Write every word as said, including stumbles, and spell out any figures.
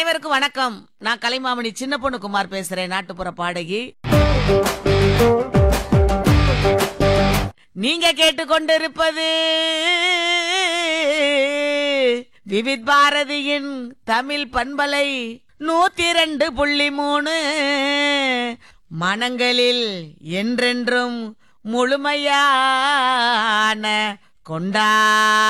அனைவருக்கும் வணக்கம். நான் கலைமாமணி சின்ன பொண்ணு குமார் பேசுறேன், நாட்டுப்புற பாடகி. நீங்க கேட்டுக்கொண்டிருப்பது விவித் பாரதியின் தமிழ் பண்பலை நூத்தி ரெண்டு புள்ளி மூணு. மனங்களில் என்றென்றும் முழுமையான கொண்டா